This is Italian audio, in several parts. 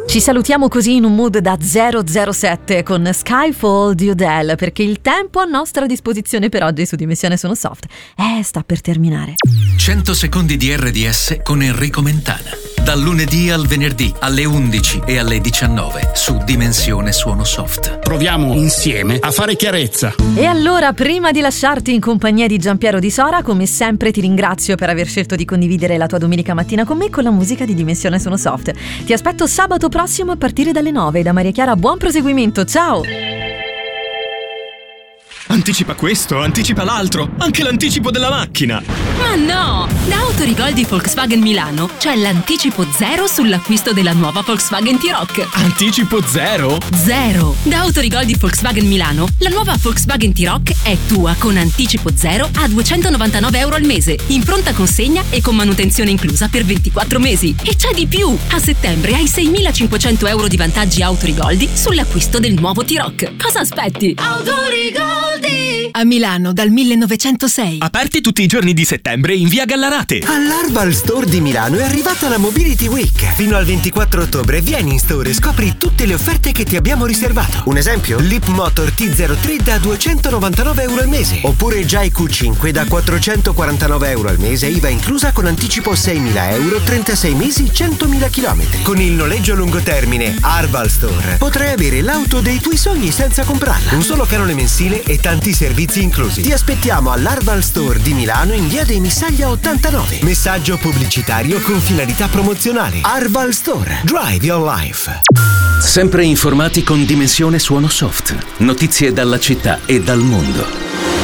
Ci salutiamo così in un mood da 007 con Skyfall di Adele, perché il tempo a nostra disposizione per oggi su Dimensione Suono Soft sta per terminare. 100 secondi di RDS con Enrico Mentana. Dal lunedì al venerdì alle 11 e alle 19 su Dimensione Suono Soft. Proviamo insieme a fare chiarezza. E allora, prima di lasciarti in compagnia di Giampiero Di Sora, come sempre ti ringrazio per aver scelto di condividere la tua domenica mattina con me con la musica di Dimensione Suono Soft. Ti aspetto sabato prossimo a partire dalle 9. Da Maria Chiara, buon proseguimento, ciao! Anticipa questo, anticipa l'altro, anche l'anticipo della macchina. Ma no! Da Autorigol di Volkswagen Milano c'è l'anticipo zero sull'acquisto della nuova Volkswagen T-Roc. Anticipo zero? Zero! Da Autorigol di Volkswagen Milano la nuova Volkswagen T-Roc è tua con anticipo zero a €299 al mese, in pronta consegna e con manutenzione inclusa per 24 mesi. E c'è di più! A settembre hai €6.500 di vantaggi Autorigoldi sull'acquisto del nuovo T-Roc. Cosa aspetti? Autorigoldi! A Milano dal 1906. Aperti tutti i giorni di settembre in via Gallarate. All'Arval Store di Milano è arrivata la Mobility Week. Fino al 24 ottobre vieni in store e scopri tutte le offerte che ti abbiamo riservato. Un esempio? Leap Motor T03 da €299 al mese. Oppure Jai Q5 da €449 al mese, IVA inclusa con anticipo €6.000, 36 mesi, 100.000 km. Con il noleggio a lungo termine Arval Store potrai avere l'auto dei tuoi sogni senza comprarla. Un solo canone mensile e tanti servizi inclusi. Ti aspettiamo all'Arval Store di Milano in via dei Missaglia 89. Messaggio pubblicitario con finalità promozionale. Arval Store. Drive your life. Sempre informati con Dimensione Suono Soft. Notizie dalla città e dal mondo.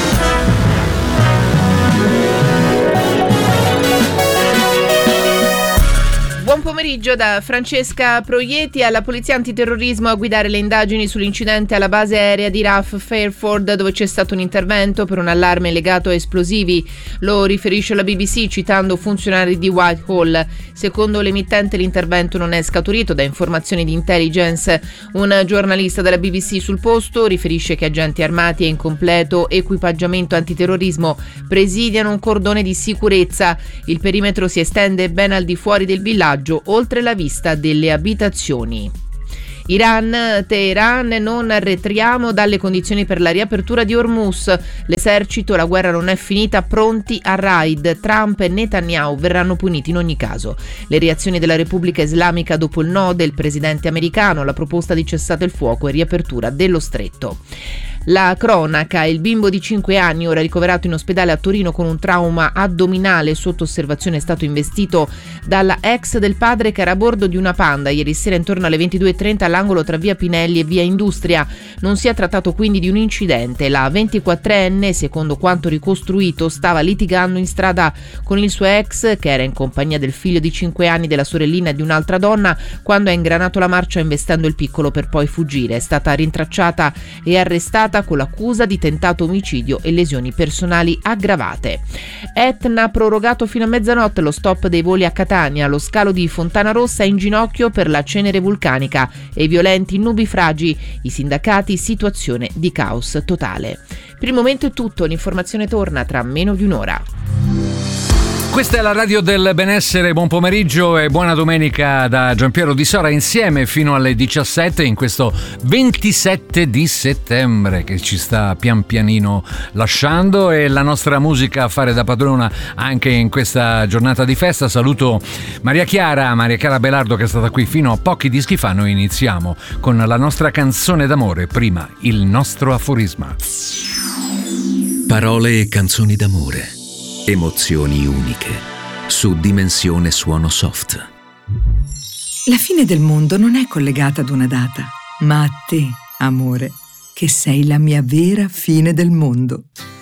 Buon pomeriggio da Francesca Proietti. Alla polizia antiterrorismo a guidare le indagini sull'incidente alla base aerea di RAF Fairford, dove c'è stato un intervento per un allarme legato a esplosivi. Lo riferisce la BBC citando funzionari di Whitehall. Secondo l'emittente l'intervento non è scaturito da informazioni di intelligence. Un giornalista della BBC sul posto riferisce che agenti armati e in completo equipaggiamento antiterrorismo presidiano un cordone di sicurezza. Il perimetro si estende ben al di fuori del villaggio, oltre la vista delle abitazioni. Iran, Teheran, non arretriamo dalle condizioni per la riapertura di Hormuz. L'esercito, la guerra non è finita, pronti a raid. Trump e Netanyahu verranno puniti in ogni caso. Le reazioni della Repubblica Islamica dopo il no del presidente americano, la proposta di cessate il fuoco e riapertura dello stretto. La cronaca, il bimbo di 5 anni ora ricoverato in ospedale a Torino con un trauma addominale sotto osservazione è stato investito dalla ex del padre che era a bordo di una Panda ieri sera intorno alle 22:30 all'angolo tra via Pinelli e via Industria. Non si è trattato quindi di un incidente. La 24enne, secondo quanto ricostruito, stava litigando in strada con il suo ex, che era in compagnia del figlio di 5 anni, della sorellina e di un'altra donna, quando ha ingranato la marcia investendo il piccolo per poi fuggire. È stata rintracciata e arrestata con l'accusa di tentato omicidio e lesioni personali aggravate. Etna ha prorogato fino a mezzanotte lo stop dei voli a Catania. Lo scalo di Fontana Rossa è in ginocchio per la cenere vulcanica e i violenti nubifragi. I sindacati, situazione di caos totale. Per il momento è tutto, l'informazione torna tra meno di un'ora. Questa è la radio del benessere, buon pomeriggio e buona domenica da Giampiero Di Sora, insieme fino alle 17 in questo 27 di settembre che ci sta pian pianino lasciando, e la nostra musica a fare da padrona anche in questa giornata di festa. Saluto Maria Chiara Belardo che è stata qui fino a pochi dischi fa. Noi iniziamo con la nostra canzone d'amore, prima il nostro aforisma. Parole e canzoni d'amore. Emozioni uniche su Dimensione Suono Soft. La fine del mondo non è collegata ad una data, ma a te, amore, che sei la mia vera fine del mondo.